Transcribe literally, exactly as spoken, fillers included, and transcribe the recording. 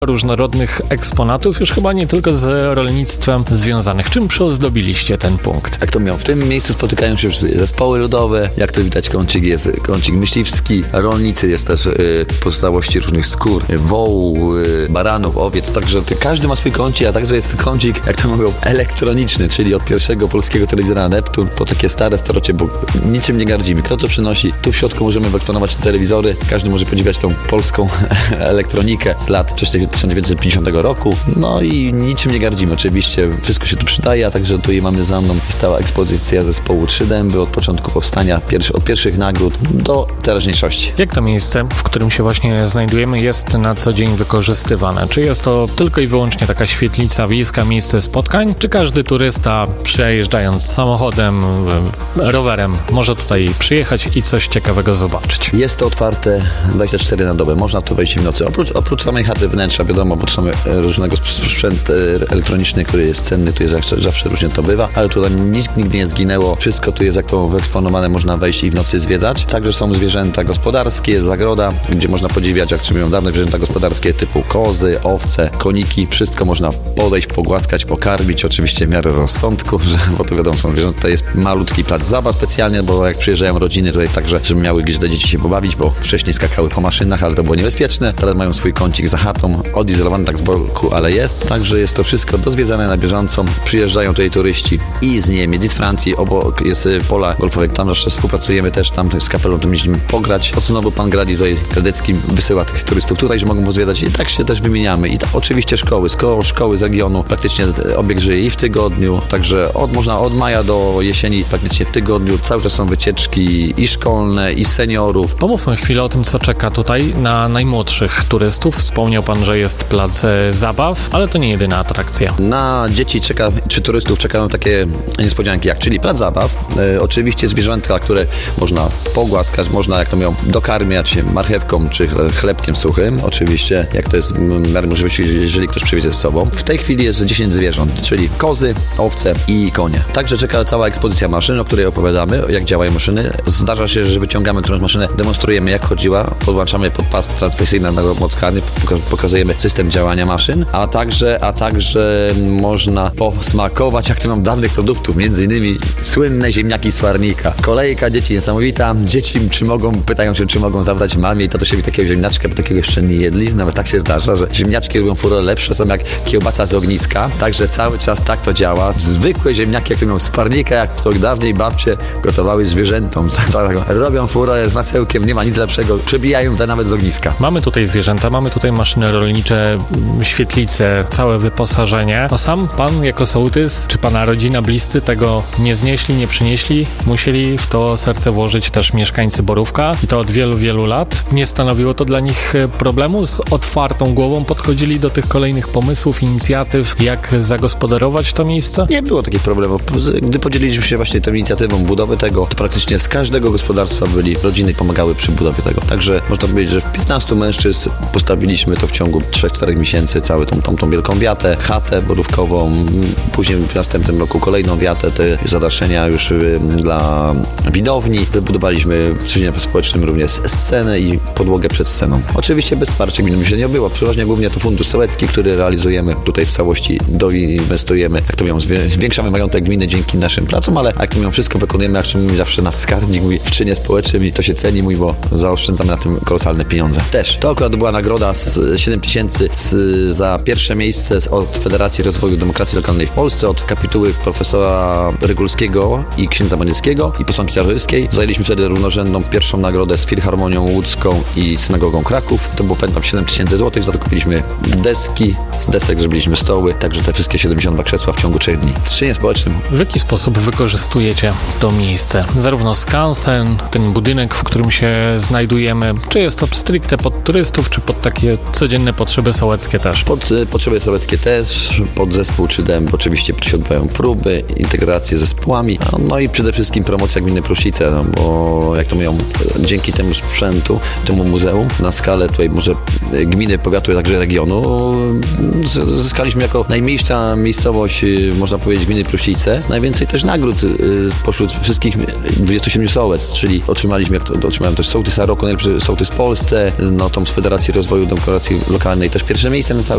różnorodnych eksponatów, już chyba nie tylko z rolnictwem związanych. Czym przyozdobiliście ten punkt? Jak to miał? W tym miejscu spotykają się już zespoły ludowe, jak to widać kącik jest kącik myśliwski, rolnicy, jest też y, pozostałości różnych skór, wołu, y, baranów, owiec, także każdy ma swój kącik, a także jest kącik, jak to mówią, elektroniczny, czyli od pierwszego polskiego telewizora Neptun po takie stare starocie, bo niczym nie gardzimy. Kto to przynosi? Tu w środku możemy wyeksponować te telewizory, każdy może podziwiać tą polską elektronikę z lat wcześniej tysiąc dziewięćset pięćdziesiątego roku, no i niczym nie gardzimy. Oczywiście wszystko się tu przydaje, a także tutaj mamy za mną cała ekspozycja zespołu Trzy Dęby od początku powstania, pierwszy, od pierwszych nagród do teraźniejszości. Jak to miejsce, w którym się właśnie znajdujemy, jest na co dzień wykorzystywane? Czy jest to tylko i wyłącznie taka świetlica wiejska, miejsce spotkań, czy każdy turysta przejeżdżając samochodem, rowerem może tutaj przyjechać i coś ciekawego zobaczyć? Jest to otwarte dwadzieścia cztery na dobę, można tu wejść w nocy. Oprócz, oprócz samej chaty wnętrza, wiadomo, bo to są różnego sprzęt elektroniczny, który jest cenny, tu jest zawsze, zawsze różnie to bywa, ale tutaj nic nigdy nie zginęło, wszystko tu jest jak to wyeksponowane, można wejść i w nocy zwiedzać. Także są zwierzęta gospodarskie, jest zagroda, gdzie można podziwiać, jak czynią dawne zwierzęta gospodarskie typu kozy, owce, koniki, wszystko można podejść, pogłaskać, pokarmić, oczywiście w miarę rozsądku, że, bo to wiadomo, są zwierzęta, to jest malutki plac zabaw specjalnie, bo jak przyjeżdżają rodziny tutaj także, żeby miały gdzieś dla dzieci się pobawić, bo wcześniej skakały po maszynach, ale to było niebezpieczne, teraz mają swój kącik za chatą, odizolowany tak z boku, ale jest, także jest to wszystko dozwiedzane na bieżąco, przyjeżdżają tutaj turyści i z Niemiec, i z Francji, obok jest pola golfowe, tam jeszcze współpracujemy też, tam z kapelą tam jeździmy pograć, od znowu pan Gradi tutaj Gradecki wysyła tych turystów tutaj, że mogą pozwiedzać i tak się też wymieniamy i tak, oczywiście szkoły, szko, szkoły z regionu, praktycznie obieg żyje i w tygodniu, także od, można od maja do jesieni praktycznie w tygodniu, cały czas są wycieczki i szkolne, i seniorów. Pomówmy chwilę o tym, co czeka tutaj na najmłodszych turystów. Wspomniał pan, że jest plac zabaw, ale to nie jedyna atrakcja. Na dzieci czeka, czy turystów czekają takie niespodzianki jak, czyli plac zabaw, e, oczywiście zwierzęta, które można pogłaskać, można, jak to mówią, dokarmiać się marchewką czy chlebkiem suchym, oczywiście, jak to jest w miarę możliwości, jeżeli ktoś przywiezie z sobą. W tej chwili jest dziesięć zwierząt, czyli kozy, owce i konie. Także czeka cała ekspozycja maszyn, o której opowiadamy, jak działają maszyny. Zdarza się, że wyciągamy którąś maszynę, demonstrujemy, jak chodziła, podłączamy pod pas transmisyjny na moc karny, pokazujemy system działania maszyn, a także, a także można posmakować, jak to mam dawnych produktów, między innymi słynne ziemniaki z Farnika. Kolejka dzieci niesamowita. Dzieci czy mogą, pytają się, czy mogą zabrać mamie i tatusiowi takiego ziemniaczka, bo takiego jeszcze nie jedli. Nawet tak się zdarza, że ziemniaczki robią furorę lepsze, są jak kiełbasa z ogniska. Także cały czas tak to działa. Zwykłe ziemniaki, jak to mówią, z Farnika, jak to dawniej babcie gotowały zwierzętom. Robią furorę z masełkiem, nie ma nic lepszego. Przebijają to nawet z ogniska. Mamy tutaj zwierzęta, mamy tutaj maszyny rolnicze, świetlice, całe wyposażenie. No sam pan jako sołtys, czy pana rodzina, bliscy tego nie znieśli, nie przynieśli, musieli w to serce włożyć też mieszkańcy Borówka i to od wielu, wielu lat. Nie stanowiło to dla nich problemu? Z otwartą głową podchodzili do tych kolejnych pomysłów, inicjatyw, jak zagospodarować to miejsce? Nie było takich problemów. Gdy podzieliliśmy się właśnie tą inicjatywą budowy tego, to praktycznie z każdego gospodarstwa byli rodziny i pomagały przy budowie tego. Także można powiedzieć, że w piętnastu mężczyzn postawiliśmy to w ciągu trzech czterech miesięcy, całą tą, tą, tą wielką wiatę, chatę borówkową, później w następnym roku kolejną wiatę, te zadaszenia już dla widowni. Wybudowaliśmy w Trzyźnie Społecznym również scenę i podłogę przed sceną. Oczywiście bez wsparcia gminy się nie było. Przeważnie głównie to fundusz sołecki, który realizujemy tutaj w całości, doinwestujemy, jak to mówią, zwiększamy majątek gminy dzięki naszym pracom, ale jak to mówią, wszystko wykonujemy, jak to mówi zawsze nasz skarbnik mówi, w czynie społecznym i to się ceni, mówi, bo zaoszczędzamy na tym kolosalne pieniądze. Też. To akurat była nagroda z siedem tysięcy z, za pierwsze miejsce od Federacji Rozwoju Demokracji Lokalnej w Polsce, od kapituły profesora Rygulskiego i księdza Bonieckiego i posłanki Czartoryskiej. Zajęliśmy wtedy równorzędną pierwszą nagrodę z Filharmonią Łódzką i Synagogą Kraków. To było, pamiętam, siedem tysięcy złotych, za to kupiliśmy deski, z desek zrobiliśmy stoły, także te wszystkie siedemdziesiąt dwa krzesła w ciągu trzech dni. W Trzynie Społecznym. W jaki sposób wykorzystujecie to miejsce? Zarówno skansen, ten budynek, w którym się znajdujemy, czy jest to stricte pod turystów, czy pod takie codzienne potrzeby sołeckie też? Pod y, potrzeby sołeckie też, pod zespół Trzy Dęby oczywiście się odbywają próby, integracje z zespołami, no i przede wszystkim promocja gminy Pruszcice, no bo jak to mówią, dzięki temu sprzętu, temu muzeum, na skalę tutaj może gminy, powiatu, także regionu, zyskaliśmy jako najmniejsza miejscowość, można powiedzieć, gminy Pruszcice, najwięcej też nagród pośród wszystkich dwudziestu siedmiu sołec, czyli otrzymaliśmy, jak to, otrzymałem też sołtysa roku, najlepszy sołtys w Polsce, no tą z Federacji Rozwoju Demokracji Lokalnej też pierwsze miejsce na całej